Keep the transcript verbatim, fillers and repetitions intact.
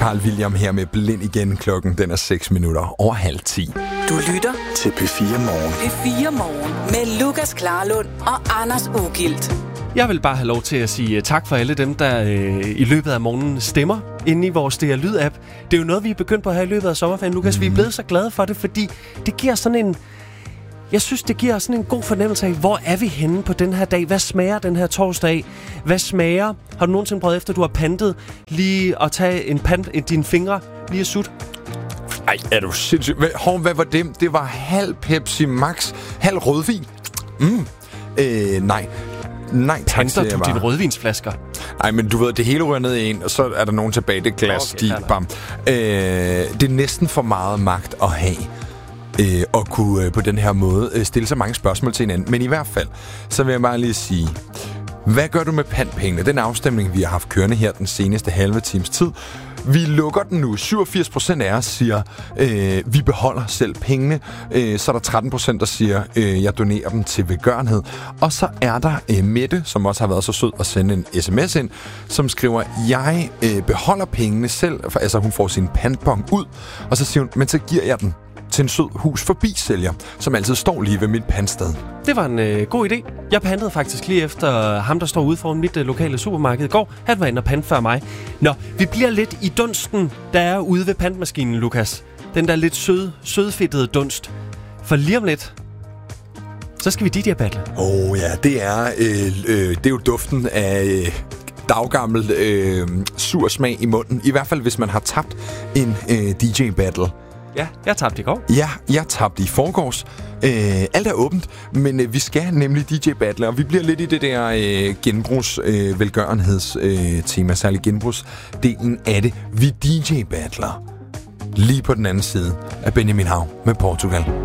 Carl William her med Blind igen. Klokken den er seks minutter over halv ti. Du lytter til P fire Morgen. P fire Morgen med Lukas Klarlund og Anders Ugilt. Jeg vil bare have lov til at sige tak for alle dem, der øh, i løbet af morgenen stemmer inde i vores D R Lyd-app. Det er jo noget, vi er begyndt på her i løbet af sommerferien, Lukas. Mm. Vi er blevet så glade for det, fordi det giver sådan en... Jeg synes, det giver sådan en god fornemmelse af, hvor er vi henne på den her dag? Hvad smager den her torsdag af? Hvad smager? Har du nogensinde prøvet, efter du har pantet, lige at tage en pant i dine fingre, lige at sutte? Ej, er du sindssygt? Hov, hvad var det? Det var halv Pepsi Max, halv rødvin. Mm. Øh, nej. Nej, tak. Panter du dine rødvinsflasker? Nej, men du ved, det hele rører ned i en, og så er der nogen tilbage. Det glas, okay, de bam. Øh, det er næsten for meget magt at have. Øh, og kunne øh, på den her måde øh, stille så mange spørgsmål til hinanden. Men i hvert fald, så vil jeg bare lige sige, hvad gør du med pantpengene? Den afstemning, vi har haft kørende her den seneste halve times tid. Vi lukker den nu. syvogfirs procent af os siger, øh, vi beholder selv pengene. Øh, så er der tretten procent, der siger, øh, jeg donerer dem til velgørenhed. Og så er der øh, Mette, som også har været så sød at sende en sms ind, som skriver, jeg øh, beholder pengene selv. For, altså hun får sin pantbon ud, og så siger hun, men så giver jeg den til en sød hus forbi sælger, som altid står lige ved mit pantsted. Det var en øh, god idé. Jeg pantede faktisk lige efter ham, der står ude foran mit øh, lokale supermarked i går. Han var inde og pante før mig. Nå, vi bliver lidt i dunsten, der er ude ved pantmaskinen, Lukas. Den der lidt sød, sødfedtede dunst. For lige om lidt, så skal vi D J-battle. Åh oh, ja, det er, øh, øh, det er jo duften af... Øh daggammel øh, sur smag i munden. I hvert fald, hvis man har tabt en øh, D J-battle. Ja, jeg tabte i går. Ja, jeg tabte i forgårs. Øh, alt er åbent, men øh, vi skal nemlig D J-battle, og vi bliver lidt i det der øh, genbrugs øh, velgørenheds øh, tema, særligt genbrugsdelen af det. Vi D J-battler lige på den anden side af Benjamin Hav med Portugal.